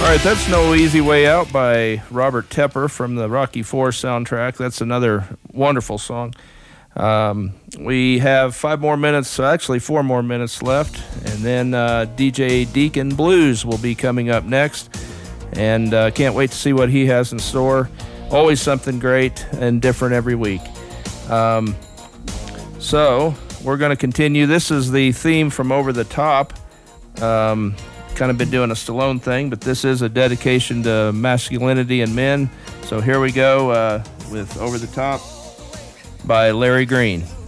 right, that's No Easy Way Out by Robert Tepper from the Rocky IV soundtrack. That's another wonderful song. We have 5 more minutes, actually 4 more minutes left, and then DJ Deacon Blues will be coming up next, and can't wait to see what he has in store. Always something great and different every week. So we're going to continue. This is the theme from Over the Top. Kind of been doing a Stallone thing, but this is a dedication to masculinity and men. So here we go with Over the Top by Larry Green.